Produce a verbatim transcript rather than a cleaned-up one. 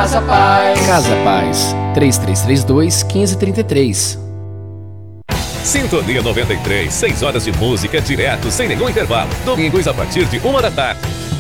Casa Paz. Casa Paz, três três três dois, um cinco três três. Sintonia noventa e três, seis horas de música direto, sem nenhum intervalo. Domingos a partir de uma da tarde.